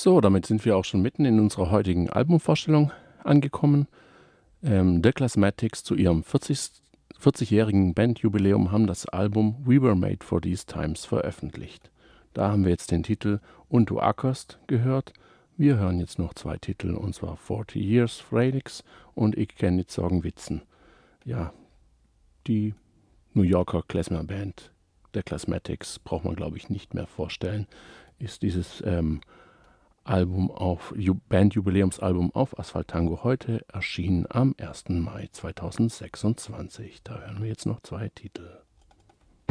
So, damit sind wir auch schon mitten in unserer heutigen Albumvorstellung angekommen. The Classmatics zu ihrem 40-jährigen Bandjubiläum haben das Album We Were Made for These Times veröffentlicht. Da haben wir jetzt den Titel Und du ackerst gehört. Wir hören jetzt noch zwei Titel, und zwar 40 Years Frelix und Ich kenn nicht sagen Witzen. Ja, die New Yorker Klezmer-Band The Classmatics braucht man, glaube ich, nicht mehr vorstellen. Ist dieses Bandjubiläumsalbum auf Asphalt Tango heute erschienen am 1. Mai 2026. Da hören wir jetzt noch zwei Titel.